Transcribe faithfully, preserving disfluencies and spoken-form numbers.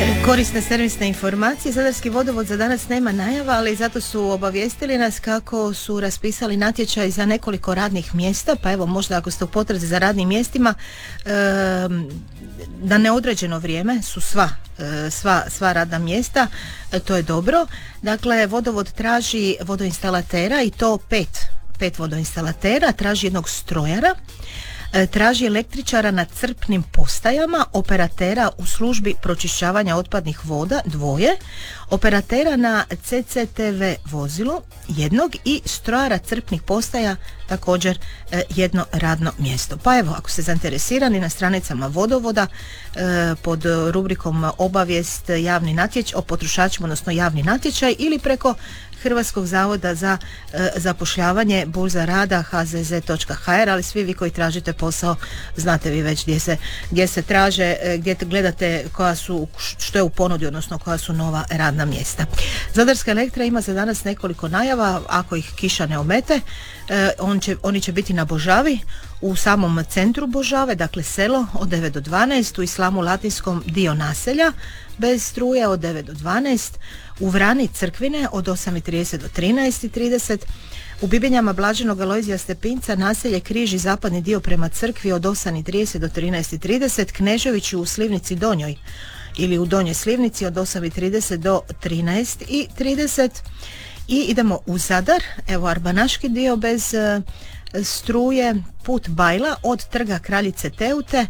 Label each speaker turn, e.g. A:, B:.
A: Korisne servisne informacije. Zadarski vodovod za danas nema najava, ali zato su obavijestili nas kako su raspisali natječaj za nekoliko radnih mjesta, pa evo možda ako ste u potrazi za radnim mjestima e, na neodređeno vrijeme su sva, e, sva, sva radna mjesta, e, to je dobro. Dakle, vodovod traži vodoinstalatera i to pet, pet vodoinstalatera, traži jednog strojara, traži električara na crpnim postajama, operatera u službi pročišćavanja otpadnih voda, dvoje, operatera na C C T V vozilu, jednog, i strojara crpnih postaja, također jedno radno mjesto. Pa evo, ako ste zainteresirani, na stranicama vodovoda pod rubrikom obavijest javni natječaj o potrošačima, odnosno javni natječaj, ili preko Hrvatskog zavoda za e, zapošljavanje, burza rada h z z točka h r, ali svi vi koji tražite posao znate vi već gdje se, gdje se traže, e, gdje gledate koja su, što je u ponudi, odnosno koja su nova radna mjesta. Zadarska Elektra ima za danas nekoliko najava, ako ih kiša ne omete. E, on će, oni će biti na Božavi, u samom centru Božave, dakle selo, od devet do dvanaest, u Islamu Latinskom dio naselja bez struje od devet do dvanaest, u Vrani Crkvine od osam i trideset do trinaest i trideset, u Bibinjama Blaženog Alojzija Stepinca naselje Križ i zapadni dio prema crkvi od osam i trideset do trinaest i trideset, Kneževići u Slivnici Donjoj ili u Donjoj Slivnici od osam i trideset do trinaest i trideset. I idemo u Zadar, evo Arbanaški dio bez uh, struje, put Bajla od trga Kraljice Teute